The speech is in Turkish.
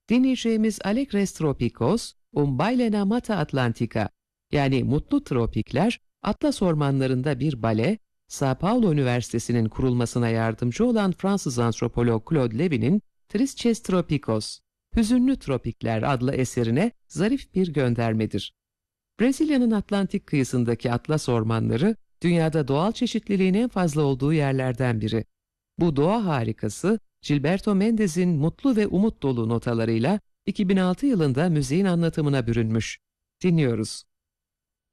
Dinleyeceğimiz Alegres Tropicos, un baile na mata Atlantica, yani Mutlu Tropikler, Atlas Ormanlarında bir bale, São Paulo Üniversitesi'nin kurulmasına yardımcı olan Fransız antropolog Claude Lévy'nin Tristes Tropicos, Hüzünlü Tropikler adlı eserine zarif bir göndermedir. Brezilya'nın Atlantik kıyısındaki Atlas ormanları, dünyada doğal çeşitliliğin en fazla olduğu yerlerden biri. Bu doğa harikası, Gilberto Mendes'in mutlu ve umut dolu notalarıyla 2006 yılında müziğin anlatımına bürünmüş. Dinliyoruz.